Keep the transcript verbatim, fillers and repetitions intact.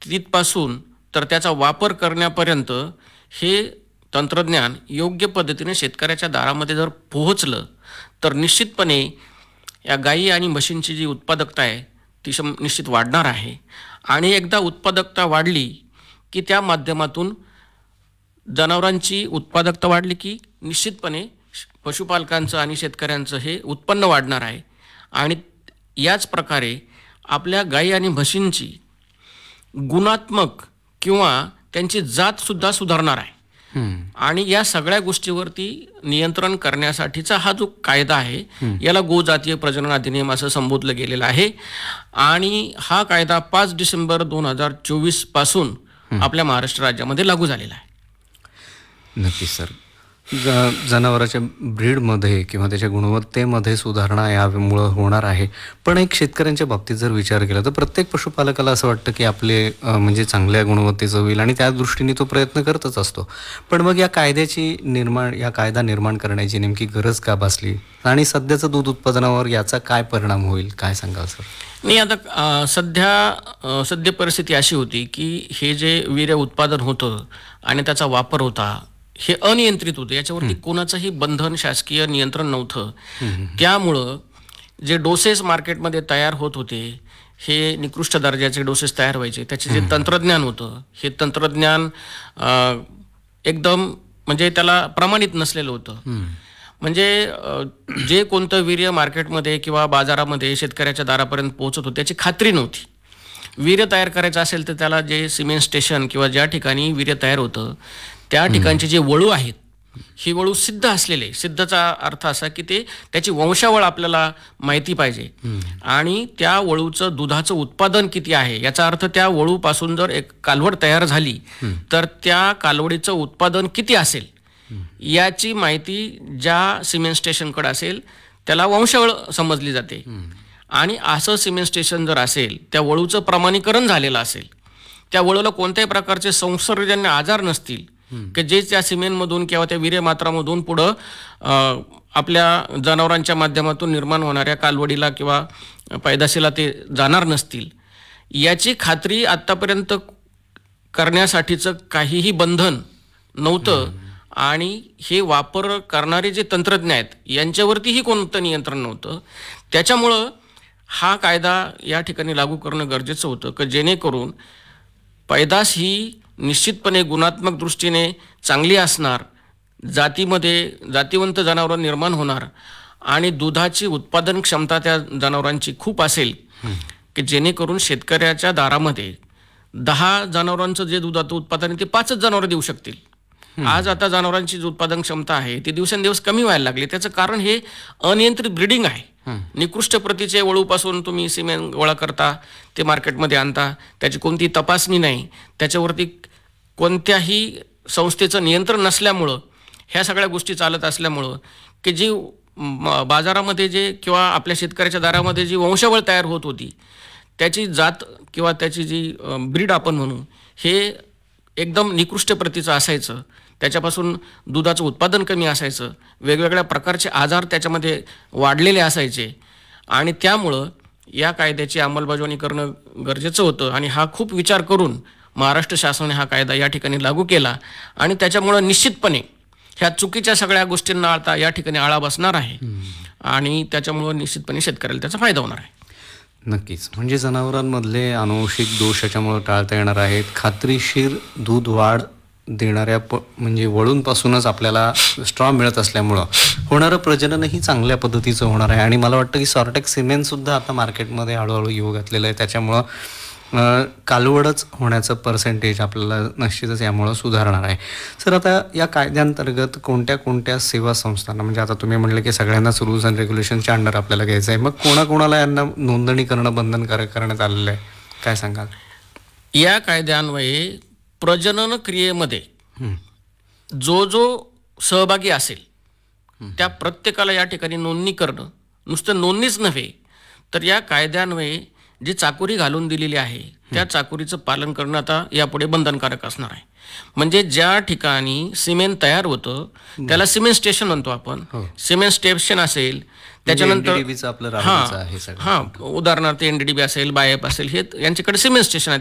तिथपासून तर त्याचा वापर करण्यापर्यंत हे तंत्रज्ञान योग्य पद्धतीने शेतकऱ्याच्या दारामध्ये जर पोहोचलं तर निश्चितपणे या गायी आणि म्हशींची जी उत्पादकता आहे ती शं निश्चित वाढणार आहे. आणि एकदा उत्पादकता वाढली की त्या माध्यमातून जनावरांची उत्पादकता वाढली की निश्चितपणे पशुपालकांचं आणि शेतकऱ्यांचं हे उत्पन्न वाढणार आहे. आणि याच प्रकारे आपल्या गायी आणि म्हशींची गुणात्मक किंवा त्यांची जातसुद्धा सुधारणार आहे. आणि या सगळ्या गोष्टीवरती नियंत्रण करण्यासाठीचा हा जो कायदा आहे याला गोजातीय प्रजनन अधिनियम असं संबोधलं गेलेलं आहे. आणि हा कायदा पाच डिसेंबर दोन हजार चोवीस पासून आपल्या महाराष्ट्र राज्यामध्ये लागू झालेला आहे. नक्कीच सर. ज जनावरांच्या ब्रीडमध्ये किंवा त्याच्या गुणवत्तेमध्ये सुधारणा यामुळं होणार आहे. पण एक शेतकऱ्यांच्या बाबतीत जर विचार केला तर प्रत्येक पशुपालकाला असं वाटतं की आपले म्हणजे चांगल्या गुणवत्तेचं होईल आणि त्या दृष्टीने तो प्रयत्न करतच असतो. पण मग या कायद्याची निर्माण या कायदा निर्माण करण्याची नेमकी गरज का भासली आणि सध्याचं दूध उत्पादनावर याचा काय परिणाम होईल, काय सांगाल सर? नाही, आता सध्या सध्या परिस्थिती अशी होती की हे जे वीर्य उत्पादन होतं आणि त्याचा वापर होता हे अनियंत्रित होतं. याच्यावरती कोणाचंही बंधन शासकीय नियंत्रण नव्हतं. त्यामुळं जे डोसेस मार्केटमध्ये तयार होत होते हे निकृष्ट दर्जाचे डोसेस तयार व्हायचे. त्याचे जे तंत्रज्ञान होतं हे तंत्रज्ञान एकदम म्हणजे त्याला प्रमाणित नसलेलं होतं. म्हणजे जे कोणतं वीर्य मार्केटमध्ये किंवा बाजारामध्ये शेतकऱ्याच्या दारापर्यंत पोहोचत होतं त्याची खात्री नव्हती. वीर्य तयार करायचं असेल तर त्याला जे सिमेंट स्टेशन किंवा ज्या ठिकाणी वीर्य तयार होतं त्या ठिकाणचे जे वळू आहेत ही वळू सिद्ध असलेले, सिद्धचा अर्थ असा की ते त्याची वंशावळ आपल्याला माहिती पाहिजे. आणि त्या वळूचं दुधाचं उत्पादन किती आहे याचा अर्थ त्या वळूपासून जर एक कालवड तयार झाली तर त्या कालवडीचं उत्पादन किती असेल याची माहिती ज्या सिमेंट स्टेशनकडे असेल त्याला वंशावळ समजली जाते. आणि असं सिमेंट स्टेशन जर असेल, त्या वळूचं प्रमाणीकरण झालेलं असेल, त्या वळूला कोणत्याही प्रकारचे संसर्गजन्य आजार नसतील की जे त्या सिमेंटमधून किंवा त्या वीर्यमात्रामधून पुढं आपल्या जनावरांच्या माध्यमातून निर्माण होणाऱ्या कालवडीला किंवा पैदाशीला ते जाणार नसतील, याची खात्री आत्तापर्यंत करण्यासाठीचं काहीही बंधन नव्हतं. आणि हे वापर करणारे जे तंत्रज्ञ आहेत यांच्यावरतीही कोणतं नियंत्रण नव्हतं. त्याच्यामुळं हा कायदा या ठिकाणी लागू करणं गरजेचं होतं की जेणेकरून पैदास ही निश्चितपणे गुणात्मक दृष्टीने चांगली असणार, जातीमध्ये जातीवंत जनावरं निर्माण होणार आणि दुधाची उत्पादन क्षमता त्या जनावरांची खूप असेल की जेणेकरून शेतकऱ्याच्या दारामध्ये दहा जनावरांचं जे दुधाचं उत्पादन आहे ते पाचच जनावरं देऊ शकतील. आज आता जनावरांची जी उत्पादन क्षमता आहे ती दिवसेंदिवस कमी व्हायला लागली. त्याचं कारण हे अनियंत्रित ब्रीडिंग आहे. निकृष्ट प्रतीचे वळूपासून तुम्ही सिमेंट गोळा करता, ते मार्केटमध्ये आणता, त्याची कोणती तपासणी नाही, त्याच्यावरती कोणत्याही संस्थेचं नियंत्रण नसल्यामुळं ह्या सगळ्या गोष्टी चालत असल्यामुळं की जी बाजारामध्ये जे किंवा आपल्या शेतकऱ्याच्या दारामध्ये जी वंशावळ तयार होत होती त्याची जात किंवा त्याची जी ब्रीड आपण म्हणू हे एकदम निकृष्ट प्रतीचं असायचं. त्याच्यापासून दुधाचं उत्पादन कमी असायचं, वेगवेगळ्या प्रकारचे आजार त्याच्यामध्ये वाढलेले असायचे. आणि त्यामुळं या कायद्याची अंमलबजावणी करणं गरजेचं होतं. आणि हा खूप विचार करून महाराष्ट्र शासनाने हा कायदा या ठिकाणी लागू केला. आणि त्याच्यामुळं निश्चितपणे ह्या चुकीच्या सगळ्या गोष्टींना आता या ठिकाणी आळा बसणार आहे. आणि त्याच्यामुळं निश्चितपणे शेतकऱ्याला त्याचा फायदा होणार आहे. नक्कीच. म्हणजे जनावरांमधले अनुवंशिक दोष याच्यामुळं टाळता येणार आहेत. खात्रीशीर दूध वाढ देणाऱ्या प म्हणजे वळूंपासूनच आपल्याला स्ट्रॉ मिळत असल्यामुळं होणारं प्रजननही चांगल्या पद्धतीचं होणार आहे. आणि मला वाटतं की सॉर्टेक्स सिमेंटसुद्धा आता मार्केटमध्ये हळूहळू येऊ घातलेलं आहे. त्याच्यामुळं कालवडच होण्याचं पर्सेंटेज आपल्याला निश्चितच यामुळं सुधारणार आहे. सर, आता या कायद्यांतर्गत कोणत्या कोणत्या सेवा संस्थांना, म्हणजे आता तुम्ही म्हटलं की सगळ्यांनाच रूल्स अँड रेग्युलेशनच्या अंडर आपल्याला घ्यायचं आहे, मग कोणाकोणाला यांना नोंदणी करणं बंधनकारक करण्यात आलेलं आहे, काय सांगाल? या कायद्यान्वये प्रजनन क्रियेमध्ये जो जो सहभागी असेल त्या प्रत्येकाला या ठिकाणी नोंदणी करणं, नुसतं नोंदणीच नव्हे तर या कायद्यान्वये जी चाकोरी घालून दिलेली आहे त्या चाकोरीचं पालन करणं आता यापुढे बंधनकारक असणार आहे. म्हणजे ज्या ठिकाणी सिमेंट तयार होतं त्याला सिमेंट स्टेशन म्हणतो आपण. सिमेंट स्टेशन असेल त्याच्यानंतर आपलं हां हां उदाहरणार्थ एनडीडीबी असेल, बायप असेल, हे यांच्याकडे सिमेंट स्टेशन आहे.